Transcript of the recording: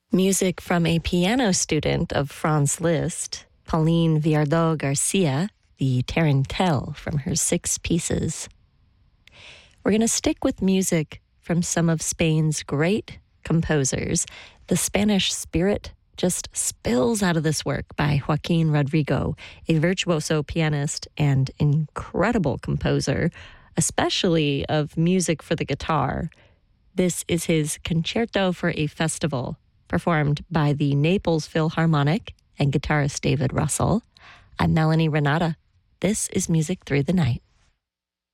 Music from a piano student of Franz Liszt, Pauline Viardot Garcia, the Tarantelle from her 6 pieces. We're going to stick with music from some of Spain's great composers. The Spanish Spirit just spills out of this work by Joaquin Rodrigo, a virtuoso pianist and incredible composer, especially of music for the guitar. This is his Concerto for a Festival, performed by the Naples Philharmonic and guitarist David Russell. I'm Melanie Renata. This is Music Through the Night.